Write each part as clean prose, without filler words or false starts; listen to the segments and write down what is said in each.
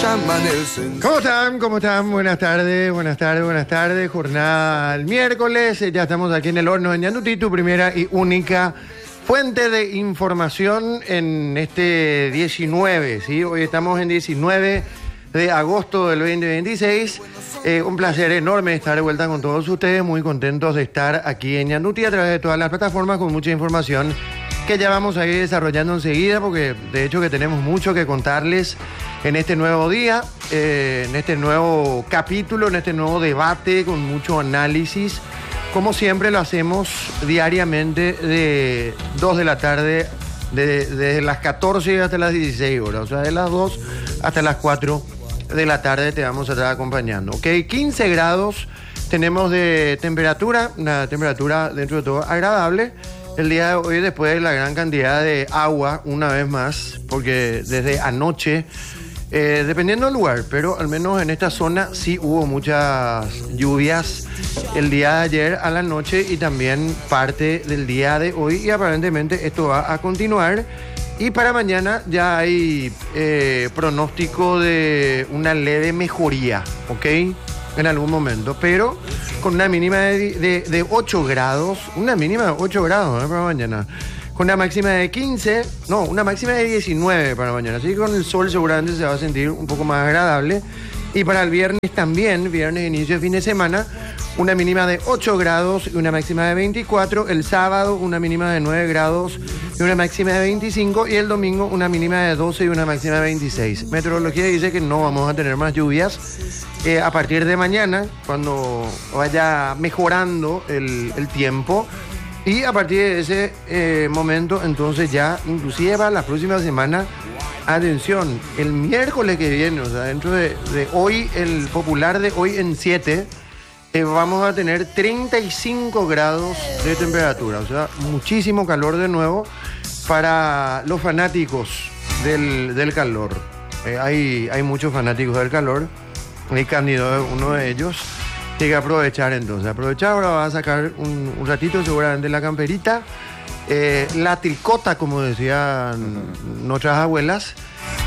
amanecen. ¿Cómo están? ¿Cómo están? Buenas tardes, buenas tardes, buenas tardes. Jornada el miércoles. Ya estamos aquí en el horno de Ñandutí, tu primera y única fuente de información en este 19, ¿sí? Hoy estamos en 19 de agosto del 2026. Un placer enorme estar de vuelta con todos ustedes. Muy contentos de estar aquí en Ñandutí a través de todas las plataformas con mucha información que ya vamos a ir desarrollando enseguida, porque de hecho que tenemos mucho que contarles en este nuevo día, en este nuevo capítulo, en este nuevo debate con mucho análisis. Como siempre lo hacemos diariamente de 2 de la tarde, desde las 14 hasta las 16 horas, o sea, de las 2 hasta las 4 de la tarde te vamos a estar acompañando. Ok, 15 grados tenemos de temperatura, una temperatura dentro de todo agradable. El día de hoy, después de la gran cantidad de agua, una vez más, porque desde anoche, dependiendo del lugar, pero al menos en esta zona sí hubo muchas lluvias el día de ayer a la noche y también parte del día de hoy, y aparentemente esto va a continuar. Y para mañana ya hay pronóstico de una leve mejoría, ¿ok? En algún momento, pero con una mínima de 8 grados, una mínima de 8 grados para mañana, con una máxima de 15, no, una máxima de 19 para mañana, así que con el sol seguramente se va a sentir un poco más agradable. Y para el viernes también, viernes inicio de fin de semana, una mínima de 8 grados y una máxima de 24, el sábado una mínima de 9 grados y una máxima de 25, y el domingo una mínima de 12 y una máxima de 26. Meteorología dice que no vamos a tener más lluvias a partir de mañana, cuando vaya mejorando el tiempo, y a partir de ese momento, entonces ya, inclusive para la próxima semana, atención, el miércoles que viene, o sea, dentro de hoy, el popular de hoy en 7, vamos a tener 35 grados de temperatura, o sea, muchísimo calor de nuevo para los fanáticos del calor. Hay muchos fanáticos del calor. El Cándido es uno de ellos. Tiene que aprovechar entonces. Ahora va a sacar un ratito seguramente la camperita, la tricota, como decían nuestras abuelas,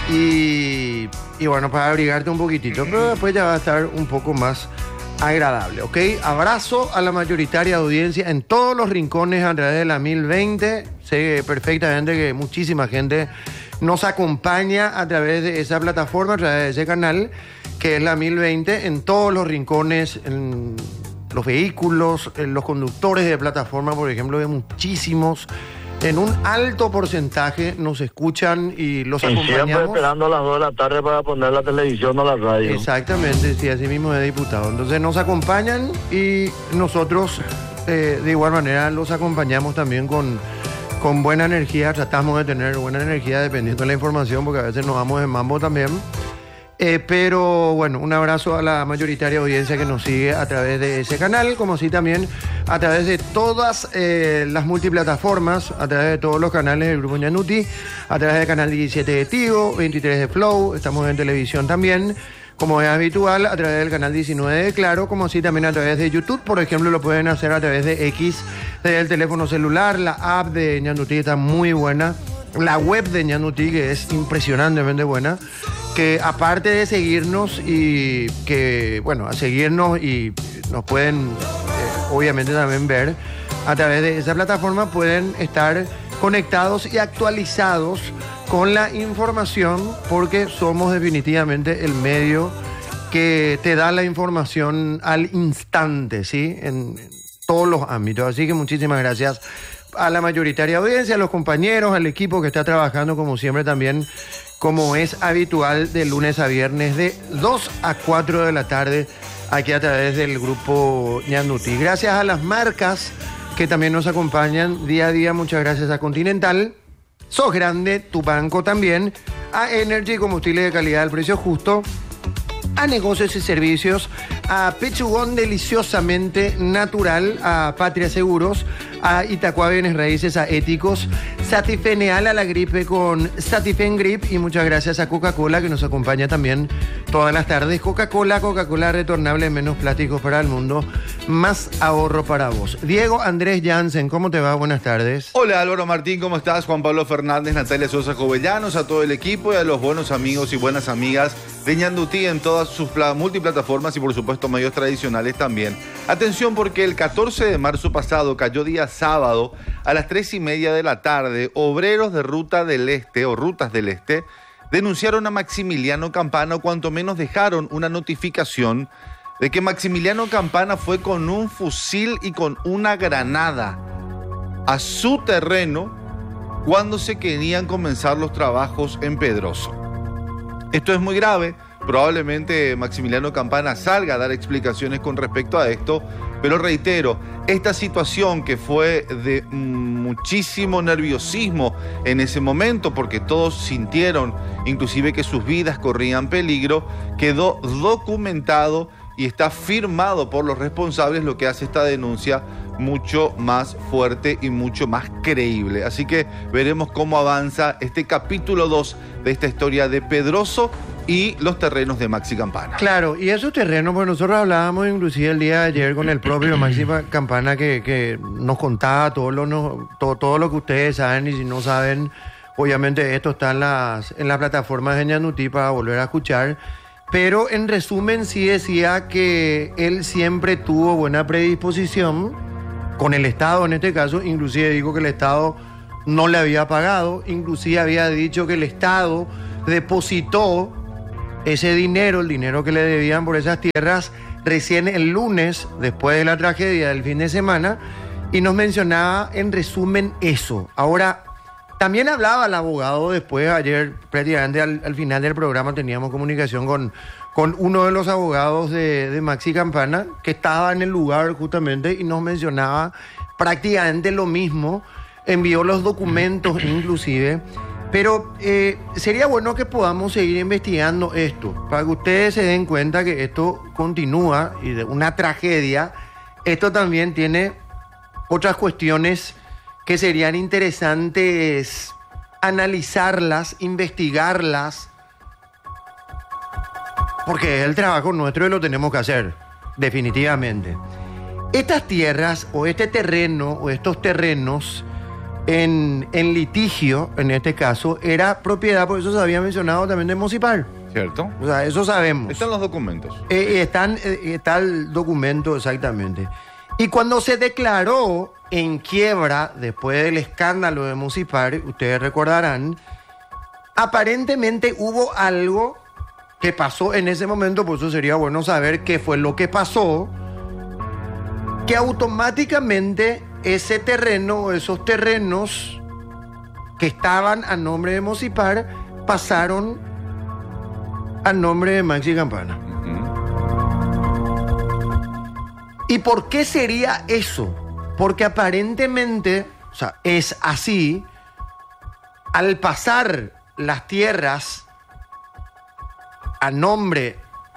y bueno, para abrigarte un poquitito, pero después ya va a estar un poco más agradable, ¿ok? Abrazo a la mayoritaria audiencia en todos los rincones a través de la 1020. Sé perfectamente que muchísima gente nos acompaña a través de esa plataforma, a través de ese canal, que es la 1020, en todos los rincones, en los vehículos, en los conductores de plataforma, por ejemplo, de muchísimos, en un alto porcentaje nos escuchan y los acompañamos. Siempre esperando a las 2 de la tarde para poner la televisión o la radio. Exactamente, sí, así mismo es, diputado. Entonces nos acompañan y nosotros de igual manera los acompañamos también con buena energía. Tratamos de tener buena energía dependiendo de la información, porque a veces nos vamos en mambo también. Pero bueno, un abrazo a la mayoritaria audiencia que nos sigue a través de ese canal, como así también a través de todas las multiplataformas, a través de todos los canales del Grupo Ñandutí, a través del canal 17 de Tigo, 23 de Flow, estamos en televisión también, como es habitual, a través del canal 19 de Claro, como así también a través de YouTube. Por ejemplo, lo pueden hacer a través de X, desde el teléfono celular. La app de Ñandutí está muy buena, la web de Ñandutí, que es impresionantemente buena, que aparte de seguirnos y que, bueno, a seguirnos y nos pueden obviamente también ver a través de esa plataforma, pueden estar conectados y actualizados con la información, porque somos definitivamente el medio que te da la información al instante, ¿sí? En todos los ámbitos. Así que muchísimas gracias a la mayoritaria audiencia, a los compañeros, al equipo que está trabajando como siempre también, como es habitual, de lunes a viernes de 2 a 4 de la tarde aquí a través del Grupo Ñandutí. Gracias a las marcas que también nos acompañan día a día. Muchas gracias a Continental, Sos Grande, tu banco también, a Energy, combustible de calidad al precio justo, a Negocios y Servicios, a Pechugón deliciosamente natural, a Patria Seguros, a Itacua Bienes Raíces, a Éticos, Satifeneal a la gripe con Satifen Grip, y muchas gracias a Coca-Cola, que nos acompaña también todas las tardes. Coca-Cola retornable, menos plásticos para el mundo, más ahorro para vos. Diego Andrés Jansen, ¿cómo te va? Buenas tardes. Hola Álvaro Martín, ¿cómo estás? Juan Pablo Fernández, Natalia Sosa Jovellanos, a todo el equipo y a los buenos amigos y buenas amigas de Ñandutí en todas sus multiplataformas y por supuesto medios tradicionales también. Atención, porque el 14 de marzo pasado, cayó día sábado, a las 3:30 de la tarde, obreros de Ruta del Este o Rutas del Este denunciaron a Maximiliano Campana, o cuanto menos dejaron una notificación de que Maximiliano Campana fue con un fusil y con una granada a su terreno cuando se querían comenzar los trabajos en Pedroso. Esto es muy grave. Probablemente Maximiliano Campana salga a dar explicaciones con respecto a esto, pero reitero, esta situación que fue de muchísimo nerviosismo en ese momento, porque todos sintieron inclusive que sus vidas corrían peligro, quedó documentado y está firmado por los responsables, lo que hace esta denuncia mucho más fuerte y mucho más creíble. Así que veremos cómo avanza este capítulo 2 de esta historia de Pedroso y los terrenos de Maxi Campana. Claro, y esos terrenos, pues nosotros hablábamos inclusive el día de ayer con el propio Maxi Campana, que nos contaba todo lo que ustedes saben, y si no saben, obviamente esto está en las plataformas de Ñandutí para volver a escuchar. Pero en resumen sí decía que él siempre tuvo buena predisposición con el Estado en este caso. Inclusive dijo que el Estado no le había pagado, inclusive había dicho que el Estado depositó ese dinero, el dinero que le debían por esas tierras, recién el lunes, después de la tragedia del fin de semana, y nos mencionaba en resumen eso. Ahora, también hablaba el abogado después, ayer prácticamente al final del programa teníamos comunicación con uno de los abogados de Maxi Campana, que estaba en el lugar justamente, y nos mencionaba prácticamente lo mismo, envió los documentos inclusive, pero sería bueno que podamos seguir investigando esto, para que ustedes se den cuenta que esto continúa, y de una tragedia, esto también tiene otras cuestiones que serían interesantes analizarlas, investigarlas, porque es el trabajo nuestro y lo tenemos que hacer, definitivamente. Estas tierras, o este terreno, o estos terrenos en litigio, en este caso, era propiedad, por eso se había mencionado también de Mocipar. ¿Cierto? O sea, eso sabemos. Están los documentos. Está el documento exactamente. Y cuando se declaró en quiebra, después del escándalo de Mocipar, ustedes recordarán, aparentemente hubo algo que pasó en ese momento, por eso sería bueno saber qué fue lo que pasó, que automáticamente ese terreno, esos terrenos que estaban a nombre de Mocipar, pasaron a nombre de Maxi Campana. ¿Y por qué sería eso? Porque aparentemente, o sea, es así, al pasar las tierras a nombre,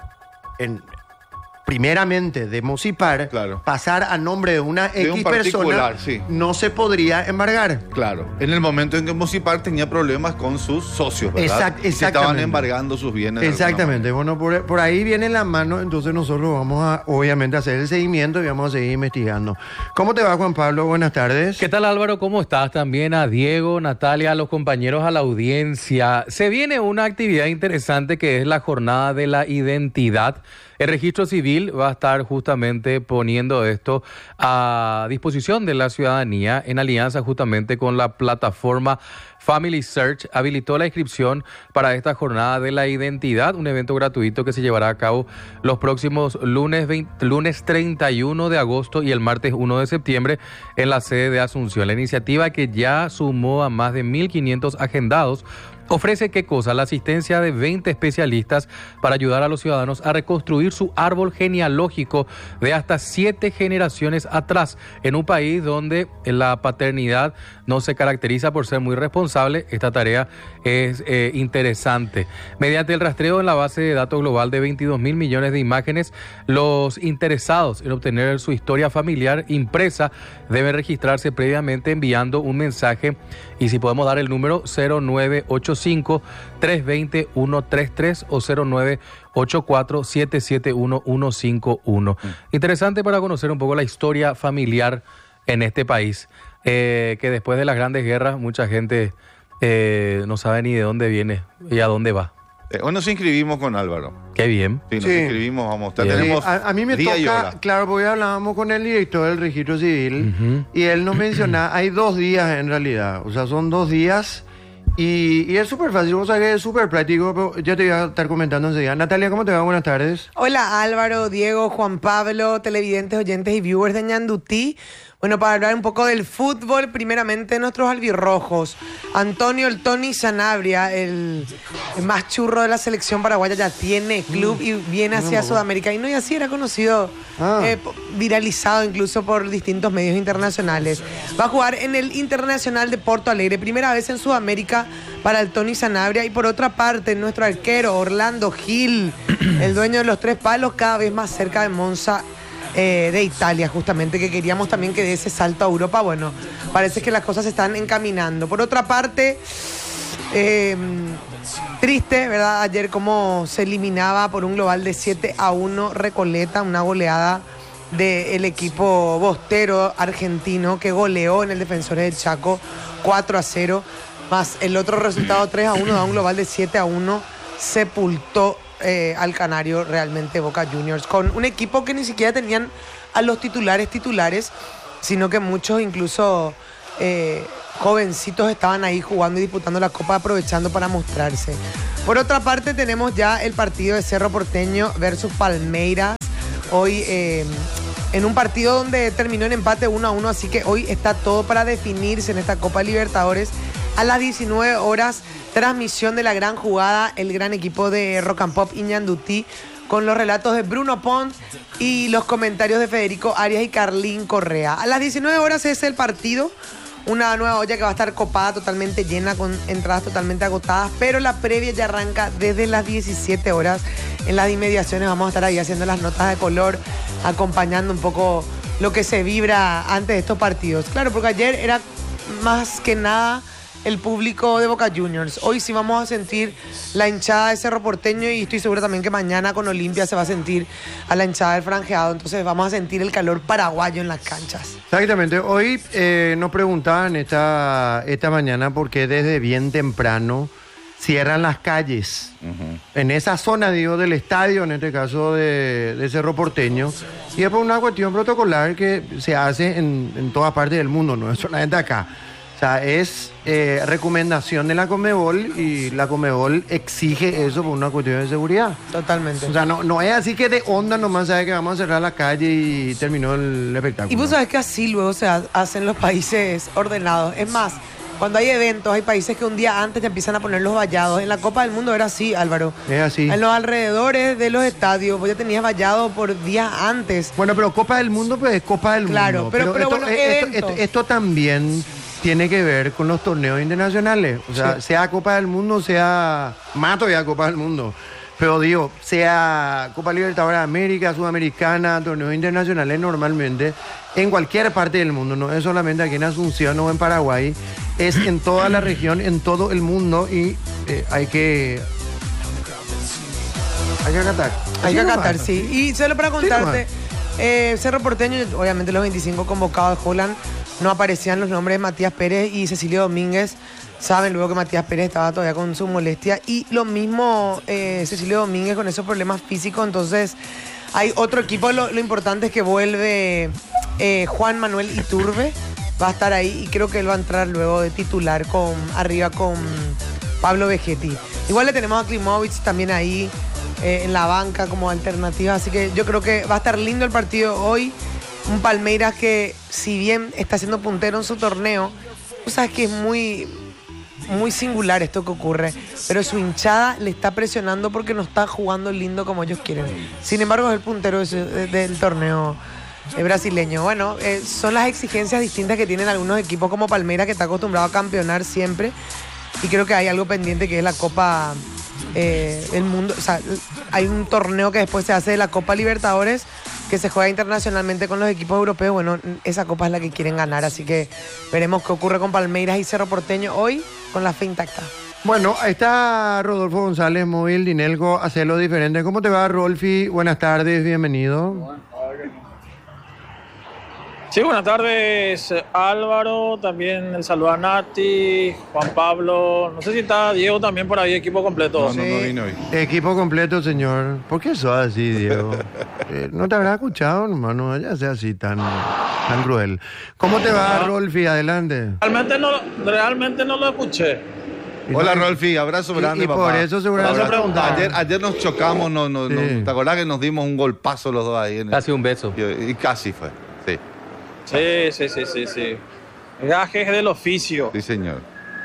primeramente de Mocipar, claro, pasar a nombre de una X persona, sí, no se podría embargar. Claro, en el momento en que Mocipar tenía problemas con sus socios, ¿verdad? Exactamente. Se estaban embargando sus bienes. Exactamente. Bueno, por ahí viene la mano, entonces nosotros vamos a, obviamente, hacer el seguimiento y vamos a seguir investigando. ¿Cómo te va, Juan Pablo? Buenas tardes. ¿Qué tal, Álvaro? ¿Cómo estás? También a Diego, Natalia, a los compañeros, a la audiencia. Se viene una actividad interesante que es la Jornada de la Identidad. El Registro Civil va a estar justamente poniendo esto a disposición de la ciudadanía en alianza justamente con la plataforma Family Search. Habilitó la inscripción para esta Jornada de la Identidad, un evento gratuito que se llevará a cabo los próximos lunes 31 de agosto y el martes 1 de septiembre en la sede de Asunción. La iniciativa, que ya sumó a más de 1.500 agendados, ofrece ¿qué cosa? La asistencia de 20 especialistas para ayudar a los ciudadanos a reconstruir su árbol genealógico de hasta 7 generaciones atrás, en un país donde la paternidad no se caracteriza por ser muy responsable responsable, esta tarea es interesante. Mediante el rastreo en la base de datos global de 22.000 millones de imágenes, los interesados en obtener su historia familiar impresa deben registrarse previamente enviando un mensaje, y si podemos dar el número 0985-320-133 o 0984-771-151. Interesante para conocer un poco la historia familiar en este país, que después de las grandes guerras mucha gente no sabe ni de dónde viene y a dónde va. Hoy nos inscribimos con Álvaro. Qué bien. Sí, nos Sí. inscribimos, vamos. Bien. Tenemos A mí me día y toca, hora. claro, porque hablábamos con el director del registro civil y él nos menciona, hay 2 días en realidad, o sea, son 2 días y es súper fácil, vos sabés que es súper práctico, pero ya te voy a estar comentando enseguida. Natalia, ¿cómo te va? Buenas tardes. Hola Álvaro, Diego, Juan Pablo, televidentes, oyentes y viewers de Ñandutí. Bueno, para hablar un poco del fútbol, primeramente nuestros albirrojos. Antonio El Tony Sanabria, el más churro de la selección paraguaya, ya tiene club y viene hacia Sudamérica. Y no, y así era conocido, viralizado incluso por distintos medios internacionales. Va a jugar en el Internacional de Porto Alegre, primera vez en Sudamérica para el Tony Sanabria. Y por otra parte, nuestro arquero Orlando Gil, el dueño de los 3 palos, cada vez más cerca de Monza, de Italia, justamente, que queríamos también que dé ese salto a Europa. Bueno, parece que las cosas se están encaminando. Por otra parte, triste, ¿verdad? Ayer cómo se eliminaba por un global de 7-1 Recoleta, una goleada del equipo bostero argentino que goleó en el Defensores del Chaco 4-0, más el otro resultado 3-1, da un global de 7-1, sepultó al Canario realmente Boca Juniors, con un equipo que ni siquiera tenían a los titulares, sino que muchos incluso jovencitos estaban ahí jugando y disputando la Copa, aprovechando para mostrarse. Por otra parte, tenemos ya el partido de Cerro Porteño versus Palmeiras, hoy en un partido donde terminó en empate 1-1, así que hoy está todo para definirse en esta Copa Libertadores. A las 19 horas, transmisión de la gran jugada, el gran equipo de Rock and Pop y Ñandutí, con los relatos de Bruno Pont y los comentarios de Federico Arias y Carlín Correa. A las 19 horas es el partido, una nueva olla que va a estar copada, totalmente llena, con entradas totalmente agotadas, pero la previa ya arranca desde las 17 horas. En las inmediaciones vamos a estar ahí haciendo las notas de color, acompañando un poco lo que se vibra antes de estos partidos. Claro, porque ayer era más que nada el público de Boca Juniors. Hoy sí vamos a sentir la hinchada de Cerro Porteño, y estoy seguro también que mañana con Olimpia se va a sentir a la hinchada del Franjeado. Entonces vamos a sentir el calor paraguayo en las canchas. Exactamente. Hoy nos preguntaban esta mañana por qué desde bien temprano cierran las calles. En esa zona, digo, del estadio, en este caso de Cerro Porteño. Y es por una cuestión protocolar que se hace en todas partes del mundo, no es solamente acá. O sea, es recomendación de la Conmebol, y la Conmebol exige eso por una cuestión de seguridad. Totalmente. O sea, no es así que de onda nomás sabe que vamos a cerrar la calle y terminó el espectáculo. Y vos sabés que así luego se hacen los países ordenados. Es más, cuando hay eventos, hay países que un día antes te empiezan a poner los vallados. En la Copa del Mundo era así, Álvaro. Es así. En los alrededores de los estadios, vos ya tenías vallado por días antes. Bueno, pero Copa del Mundo, pues es Copa del Claro, Mundo. pero bueno, eventos. Esto también tiene que ver con los torneos internacionales. O sea, Sí. sea Copa del Mundo, sea Mato ya Copa del Mundo. Pero digo, sea Copa Libertadores de América, Sudamericana, torneos internacionales normalmente, en cualquier parte del mundo, no es solamente aquí en Asunción o en Paraguay, es en toda la región, en todo el mundo, y hay que acatar. Hay que Así acatar, nomás. sí. Y solo para contarte, Cerro Porteño, obviamente los 25 convocados de Holland, no aparecían los nombres de Matías Pérez y Cecilio Domínguez. Saben luego que Matías Pérez estaba todavía con su molestia, y lo mismo Cecilio Domínguez con esos problemas físicos. Entonces hay otro equipo. Lo importante es que vuelve Juan Manuel Iturbe, va a estar ahí, y creo que él va a entrar luego de titular arriba con Pablo Vegetti. Igual le tenemos a Klimovic también ahí en la banca como alternativa, así que yo creo que va a estar lindo el partido hoy. Un Palmeiras que, si bien está siendo puntero en su torneo, tú sabes que es muy singular esto que ocurre, pero su hinchada le está presionando porque no está jugando lindo como ellos quieren. Sin embargo, es el puntero del torneo brasileño. Bueno, son las exigencias distintas que tienen algunos equipos como Palmeiras, que está acostumbrado a campeonar siempre. Y creo que hay algo pendiente que es la Copa el Mundo. O sea, hay un torneo que después se hace de la Copa Libertadores, que se juega internacionalmente con los equipos europeos. Bueno, esa copa es la que quieren ganar, así que veremos qué ocurre con Palmeiras y Cerro Porteño hoy con la fe intacta. Bueno, ahí está Rodolfo González, Móvil Dinelco, hacerlo diferente. ¿Cómo te va, Rolfi? Buenas tardes, bienvenido. Sí, buenas tardes, Álvaro, también el saludo a Nati, Juan Pablo, no sé si está Diego también por ahí, equipo completo. No vino hoy. Equipo completo, señor. ¿Por qué sos así, Diego? ¿No te habrás escuchado, hermano? Ya sea así tan cruel. ¿Cómo te va, Rolfi? Adelante. Realmente no lo escuché. Hola, Rolfi, abrazo grande, y papá. por eso seguramente Ayer nos chocamos, Sí. ¿te acordás que nos dimos un golpazo los dos ahí? Casi un beso. Y casi fue, sí. Sí. Gajes del oficio. Sí, señor.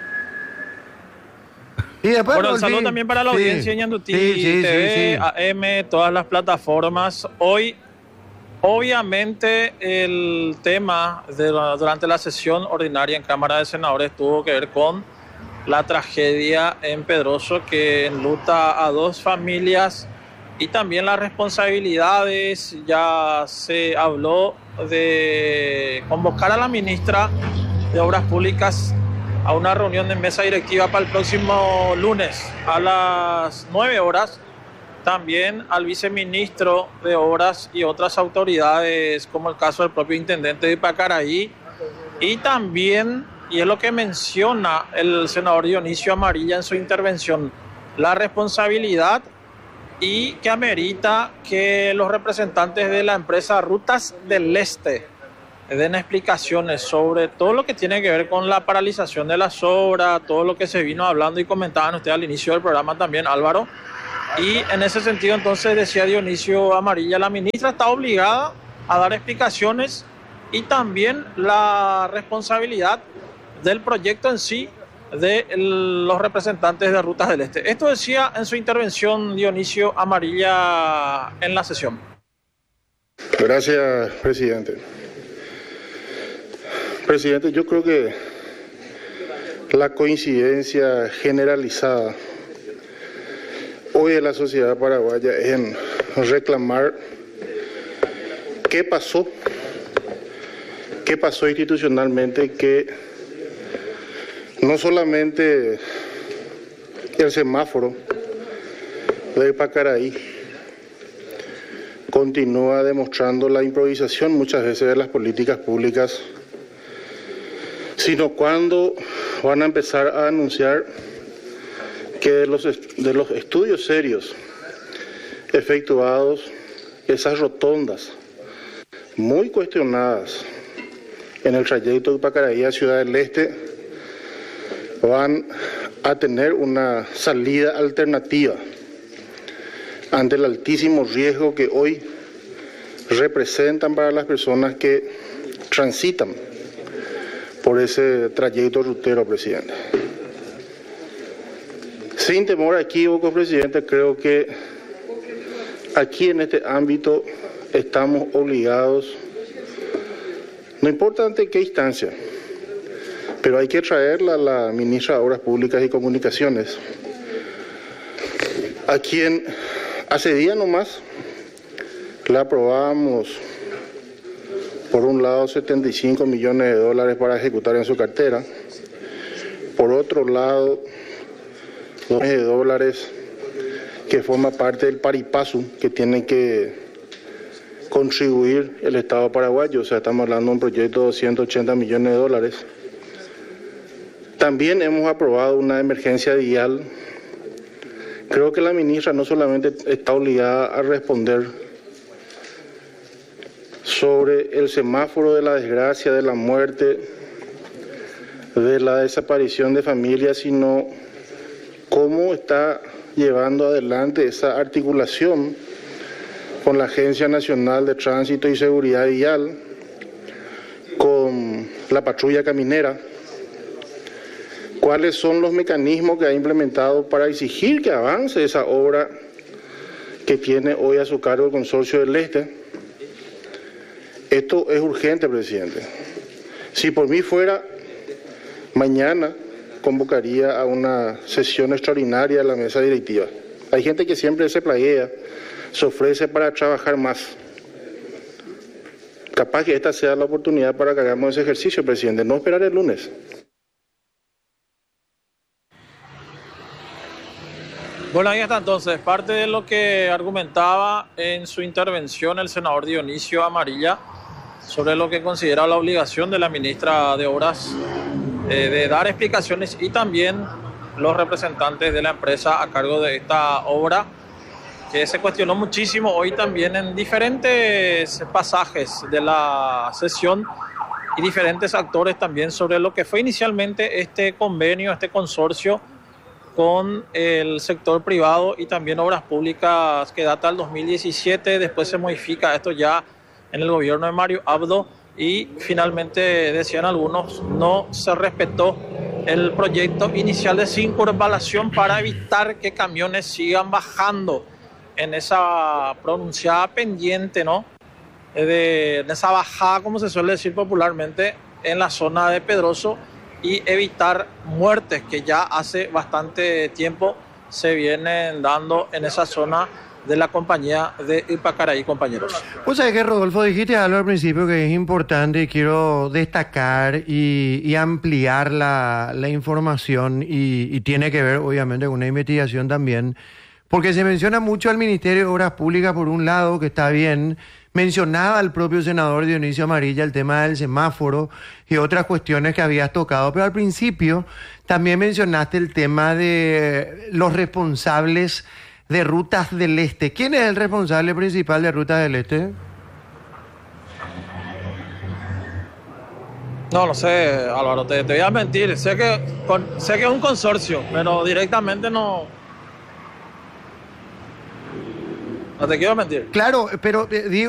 Y después, Bueno, el Rolfi. saludo también para la audiencia de Ñandutí TV, AM, todas las plataformas. Hoy, obviamente, el tema durante la sesión ordinaria en Cámara de Senadores tuvo que ver con la tragedia en Pedroso, que enluta a 2 familias, y también las responsabilidades. Ya se habló de convocar a la ministra de Obras Públicas a una reunión de mesa directiva para el próximo lunes a las 9 horas. También al viceministro de Obras y otras autoridades, como el caso del propio intendente de Ipacaraí. Y también, y es lo que menciona el senador Dionisio Amarilla en su intervención, la responsabilidad y que amerita que los representantes de la empresa Rutas del Este den explicaciones sobre todo lo que tiene que ver con la paralización de las obras, todo lo que se vino hablando y comentaban ustedes al inicio del programa también, Álvaro. Y en ese sentido, entonces, decía Dionisio Amarilla, la ministra está obligada a dar explicaciones y también la responsabilidad del proyecto en sí de los representantes de Rutas del Este. Esto decía en su intervención Dionisio Amarilla en la sesión. Gracias, presidente. Presidente, yo creo que la coincidencia generalizada hoy de la sociedad paraguaya es en reclamar qué pasó institucionalmente, que no solamente el semáforo de Ipacaraí continúa demostrando la improvisación muchas veces de las políticas públicas, sino cuando van a empezar a anunciar que de los estudios serios efectuados, esas rotondas muy cuestionadas en el trayecto de Ipacaraí a Ciudad del Este van a tener una salida alternativa ante el altísimo riesgo que hoy representan para las personas que transitan por ese trayecto rutero, presidente. Sin temor a equívocos, presidente, creo que aquí en este ámbito estamos obligados, no importa ante qué instancia, pero hay que traerla a la ministra de Obras Públicas y Comunicaciones, a quien hace días nomás le aprobábamos, por un lado, 75 millones de dólares para ejecutar en su cartera, por otro lado, millones de dólares que forma parte del paripasu que tiene que contribuir el Estado paraguayo. O sea, estamos hablando de un proyecto de 280 millones de dólares. También hemos aprobado una emergencia vial. Creo que la ministra no solamente está obligada a responder sobre el semáforo de la desgracia, de la muerte, de la desaparición de familias, sino cómo está llevando adelante esa articulación con la Agencia Nacional de Tránsito y Seguridad Vial, con la patrulla caminera. ¿Cuáles son los mecanismos que ha implementado para exigir que avance esa obra que tiene hoy a su cargo el Consorcio del Este? Esto es urgente, presidente. Si por mí fuera, mañana convocaría a una sesión extraordinaria de la mesa directiva. Hay gente que siempre se plaguea, se ofrece para trabajar más. Capaz que esta sea la oportunidad para que hagamos ese ejercicio, presidente, no esperar el lunes. Bueno, ahí está entonces, parte de lo que argumentaba en su intervención el senador Dionisio Amarilla sobre lo que considera la obligación de la ministra de Obras de dar explicaciones y también los representantes de la empresa a cargo de esta obra que se cuestionó muchísimo hoy también en diferentes pasajes de la sesión y diferentes actores también sobre lo que fue inicialmente este convenio, este consorcio con el sector privado y también obras públicas que data del 2017, después se modifica esto ya en el gobierno de Mario Abdo y finalmente, decían algunos, no se respetó el proyecto inicial de circunvalación para evitar que camiones sigan bajando en esa pronunciada pendiente, ¿no? De esa bajada, como se suele decir popularmente, en la zona de Pedroso y evitar muertes que ya hace bastante tiempo se vienen dando en esa zona de la compañía de Ipacaraí, compañeros. Pues sabes que, Rodolfo, dijiste algo al principio que es importante y quiero destacar y ampliar la información y tiene que ver obviamente con una investigación también, porque se menciona mucho al Ministerio de Obras Públicas por un lado, que está bien. Mencionaba el propio senador Dionisio Amarilla el tema del semáforo y otras cuestiones que habías tocado, pero al principio también mencionaste el tema de los responsables de Rutas del Este. ¿Quién es el responsable principal de Rutas del Este? No sé, Álvaro, te voy a mentir. Sé que es un consorcio, pero directamente no te quiero mentir. Claro, pero digo...